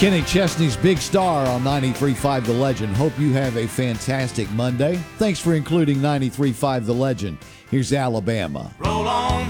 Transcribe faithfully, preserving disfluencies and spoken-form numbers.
Kenny Chesney's Big Star on ninety-three point five The Legend. Hope you have a fantastic Monday. Thanks for including ninety-three point five The Legend. Here's Alabama. Roll on